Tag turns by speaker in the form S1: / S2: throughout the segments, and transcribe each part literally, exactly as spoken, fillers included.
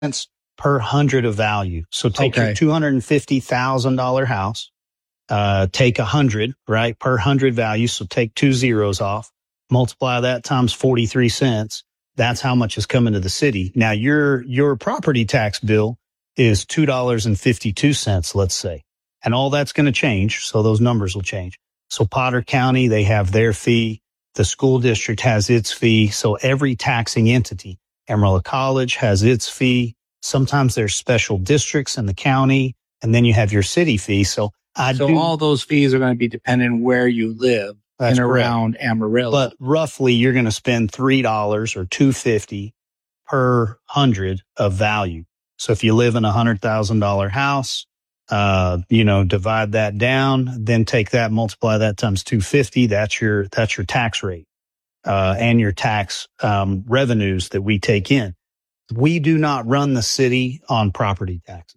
S1: cents per hundred of value. So take
S2: Okay.
S1: your two hundred fifty thousand dollars house, uh, take a hundred, right, per hundred value. So take two zeros off, multiply that times forty-three cents. That's how much is coming to the city. Now your, your property tax bill is two dollars and fifty-two cents, let's say. And all that's going to change. So those numbers will change. So Potter County, they have their fee. The school district has its fee. So every taxing entity, Amarillo College has its fee. Sometimes there's special districts in the county, and then you have your city fee. So I
S2: So
S1: do,
S2: all those fees are going to be dependent where you live
S1: That's
S2: and
S1: correct.
S2: around Amarillo.
S1: But roughly you're going to spend three dollars or two fifty per hundred of value. So if you live in a hundred thousand dollar house, uh, you know, divide that down, then take that, multiply that times two fifty. That's your, that's your tax rate, uh, and your tax, um, revenues that we take in. We do not run the city on property taxes.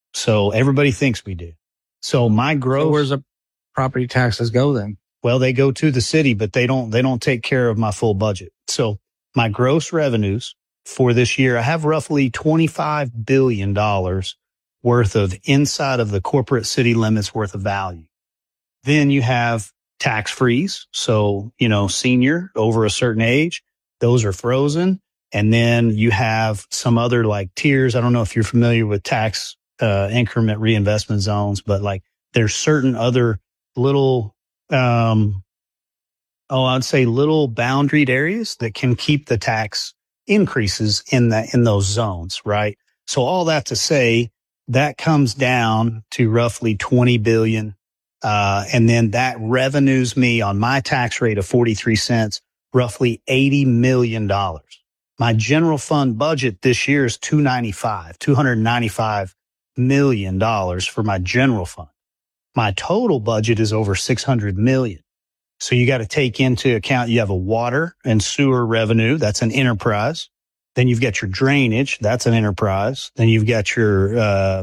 S1: So everybody thinks we do. So my gross,
S2: so where's the property taxes go then?
S1: well, they go to the city, but they don't, they don't take care of my full budget. So my gross revenues for this year, I have roughly twenty-five billion dollars worth of inside of the corporate city limits worth of value. Then you have tax freeze. So, you know, senior over a certain age, those are frozen. And then you have some other like tiers. I don't know if you're familiar with tax uh, increment reinvestment zones, but like there's certain other little, um, oh, I'd say little boundaried areas that can keep the tax increases in that, in those zones, right? So all that to say, that comes down to roughly twenty billion. Uh, and then that revenues me on my tax rate of forty-three cents, roughly eighty million dollars. My general fund budget this year is two ninety-five, two hundred ninety-five million dollars for my general fund. My total budget is over six hundred million. So you got to take into account, you have a water and sewer revenue. That's an enterprise. Then you've got your drainage. That's an enterprise. Then you've got your, uh,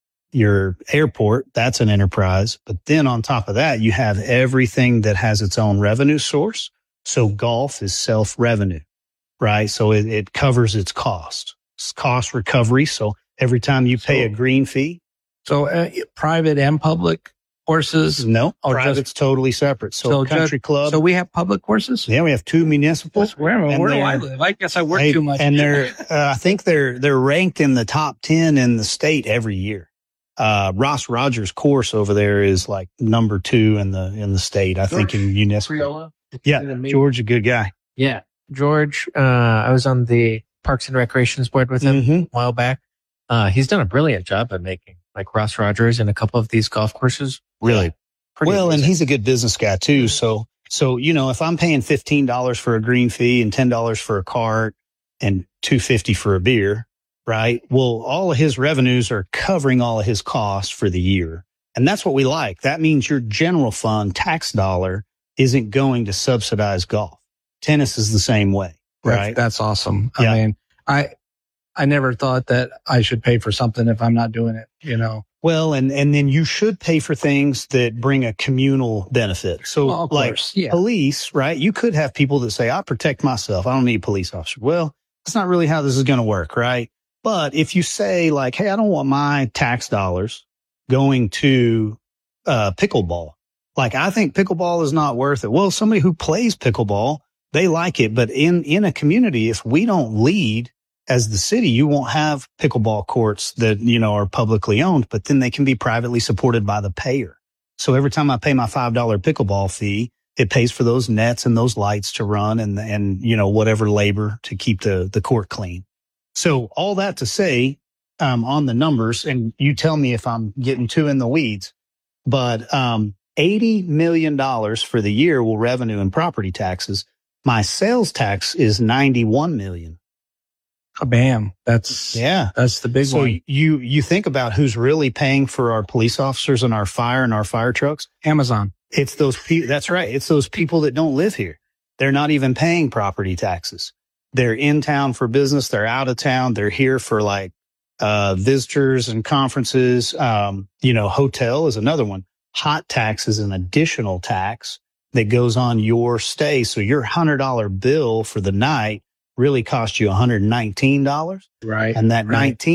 S1: your airport. That's an enterprise. But then on top of that, you have everything that has its own revenue source. So golf is self-revenue, right? So it, it covers its cost. It's cost recovery. So every time you pay
S2: So-
S1: a green fee,
S2: So uh, private and public courses?
S1: no,
S2: Or
S1: private's
S2: just-
S1: totally separate. So,
S2: So
S1: country
S2: just-
S1: club.
S2: So we have public courses?
S1: yeah, we have two municipal.
S2: Where,
S1: and
S2: where do I
S1: they're-
S2: live? I guess I work
S1: Hey,
S2: too much.
S1: and they're, uh, I think they're, they're ranked in the top ten in the state every year. Uh, Ross Rogers' course over there is like number two in the, in the state, I think in municipal.
S3: Priola.
S1: Yeah.
S3: An amazing-
S1: George, a good guy.
S3: Yeah. George, uh, I was on the Parks and Recreations board with him
S1: Mm-hmm.
S3: a while back. Uh, he's done a brilliant job at making like Ross Rogers and a couple of these golf courses. Really pretty
S1: Well, and
S3: amazing.
S1: he's a good business guy too. So, so, you know, if I'm paying fifteen dollars for a green fee and ten dollars for a cart and two fifty for a beer, right? Well, all of his revenues are covering all of his costs for the year. And that's what we like. That means your general fund tax dollar isn't going to subsidize golf. Tennis is the same way,
S2: That's-
S1: right?
S2: That's awesome.
S1: Yeah.
S2: I mean, I, I never thought that I should pay for something if I'm not doing it, you know?
S1: Well, and, and then you should pay for things that bring a communal benefit. So
S2: Well, of
S1: like
S2: course, yeah.
S1: police, right? You could have people that say, I protect myself. I don't need a police officer. Well, that's not really how this is going to work, right? But if you say like, hey, I don't want my tax dollars going to uh, pickleball. Like, I think pickleball is not worth it. Well, somebody who plays pickleball, they like it. But in, in a community, if we don't lead as the city, you won't have pickleball courts that, you know, are publicly owned, but then they can be privately supported by the payer. So every time I pay my five dollar pickleball fee, it pays for those nets and those lights to run and, and, you know, whatever labor to keep the, the court clean. So all that to say, um, on the numbers, and you tell me if I'm getting too in the weeds, but, um, eighty million dollars for the year will revenue and property taxes. My sales tax is ninety-one million.
S2: Bam. That's,
S1: Yeah.
S2: that's the big
S1: So
S2: one.
S1: you, you think about who's really paying for our police officers and our fire and our fire trucks.
S2: Amazon.
S1: It's those people. That's right. It's those people that don't live here. They're not even paying property taxes. They're in town for business. They're out of town. They're here for like, uh, visitors and conferences. Um, you know, hotel is another one. Hot tax is an additional tax that goes on your stay. So your hundred dollar bill for the night really cost you one hundred nineteen dollars.
S2: Right.
S1: And that
S2: right.
S1: nineteen